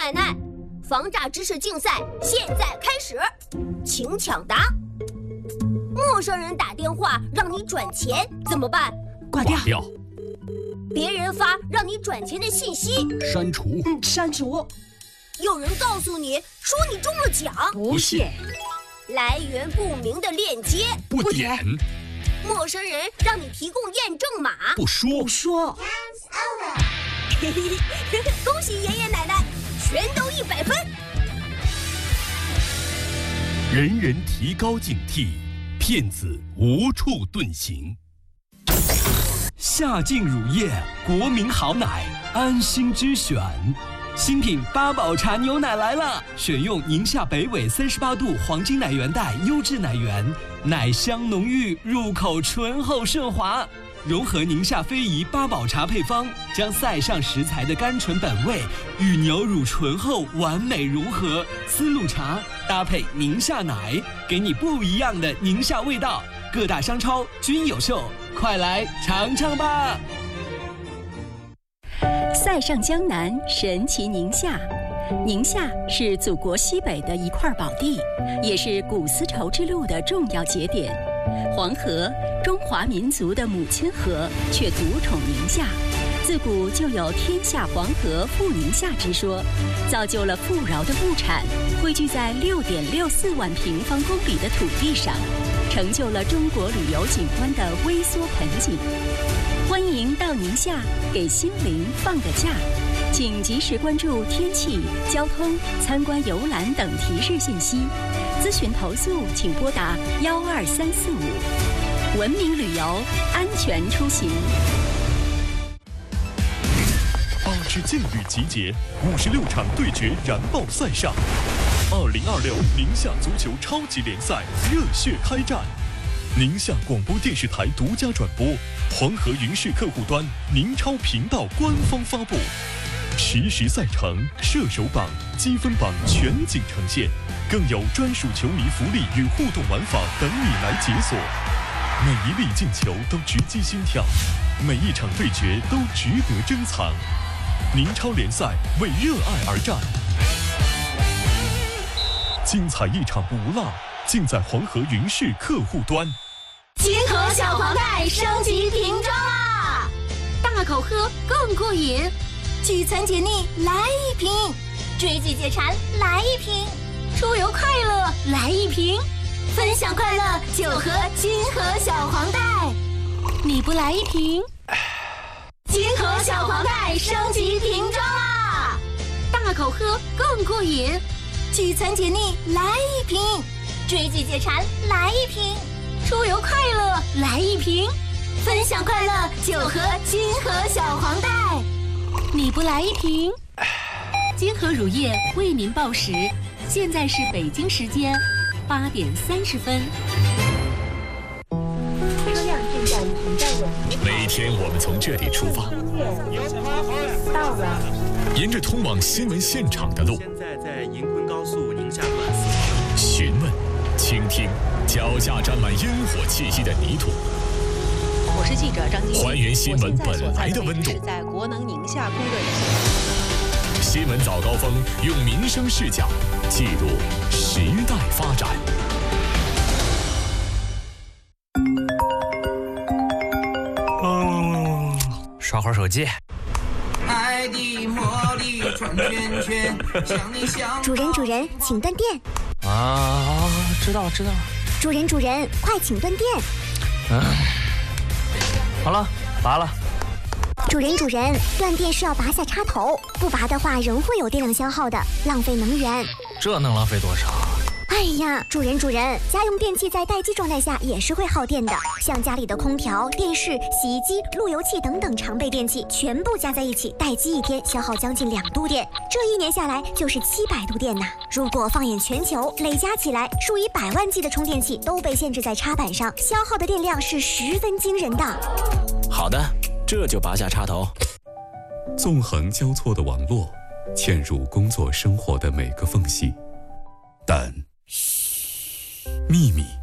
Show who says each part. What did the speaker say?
Speaker 1: 奶奶，防诈知识竞赛现在开始，请抢答。陌生人打电话让你转钱怎么办？
Speaker 2: 挂掉。
Speaker 1: 别人发让你转钱的信息，
Speaker 3: 删除。
Speaker 2: 删除。
Speaker 1: 有人告诉你说你中了奖，
Speaker 2: 不信。
Speaker 1: 来源不明的链接，
Speaker 3: 不点。
Speaker 1: 陌生人让你提供验证码，
Speaker 3: 不说。
Speaker 1: 恭喜爷爷奶奶，全都100分。
Speaker 3: 人人提高警惕，骗子无处遁形。
Speaker 4: 夏劲乳业，国民好奶，安心之选。新品八宝茶牛奶来了，选用宁夏北纬38度黄金奶源带优质奶源，奶香浓郁，入口醇厚顺滑。融合宁夏非遗八宝茶配方，将塞上食材的甘醇本味与牛乳醇厚完美融合。丝路茶搭配宁夏奶，给你不一样的宁夏味道。各大商超均有售，快来尝尝吧！
Speaker 5: 塞上江南，神奇宁夏。宁夏是祖国西北的一块宝地，也是古丝绸之路的重要节点。黄河，中华民族的母亲河，却独宠宁夏。自古就有天下黄河富宁夏之说，造就了富饶的物产汇聚在6.64万平方公里的土地上，成就了中国旅游景观的微缩盆景。欢迎到宁夏给心灵放个假，请及时关注天气、交通、参观游览等提示信息。咨询投诉请拨打12345。文明旅游，安全出行。
Speaker 6: 8支劲旅集结，56场对决燃爆赛上，2026宁夏足球超级联赛热血开战。宁夏广播电视台独家转播，黄河云视客户端宁超频道官方发布，实时赛程、射手榜、积分榜全景呈现，更有专属球迷福利与互动玩法等你来解锁。每一粒进球都直击心跳，每一场对决都值得珍藏。宁超联赛为热爱而战，精彩一场不落，尽在黄河云视客户端。
Speaker 1: 金河小黄袋升级瓶装啦！大口喝更过瘾，聚餐解腻来一瓶，追剧解馋来一瓶，出游快乐来一瓶，分享快乐就喝金河小黄袋。你不来一瓶？金河小黄袋升级瓶装啦！大口喝更过瘾，聚餐解腻来一瓶，追剧解馋来一瓶，出游快乐来一瓶，分享快乐就喝金河小黄袋。你不来一瓶？
Speaker 7: 金河乳业为您报时，现在是北京时间8点30分。
Speaker 8: 车辆正在停在稳定。
Speaker 6: 每天我们从这里出发，
Speaker 8: 到了，
Speaker 6: 沿着通往新闻现场的路，
Speaker 9: 现在在银昆高速宁夏段4
Speaker 6: 询问、倾听脚下沾满烟火气息的泥土。
Speaker 10: 我是记者张晶，
Speaker 6: 还原新闻本来的温度。
Speaker 10: 在国能宁夏供热线。
Speaker 6: 新闻早高峰用民生视角记录时代发展。
Speaker 11: 刷会儿手机。
Speaker 12: 爱的魔力转圈圈，像你像
Speaker 13: 主人，请断电。
Speaker 11: 啊，知道了。
Speaker 13: 主人，快请断电。
Speaker 11: 好了，拔了。
Speaker 13: 主人，断电是要拔下插头，不拔的话仍会有电量消耗的，浪费能源。
Speaker 11: 这能浪费多少？
Speaker 13: 哎呀，主人，家用电器在待机状态下也是会耗电的，像家里的空调、电视、洗衣机、路由器等等常备电器，全部加在一起，待机1天消耗将近2度电，这1年下来就是700度电呐。如果放眼全球，累加起来，数以百万计的充电器都被限制在插板上，消耗的电量是十分惊人的。
Speaker 11: 好的，这就拔下插头。
Speaker 14: 纵横交错的网络，嵌入工作生活的每个缝隙，但秘密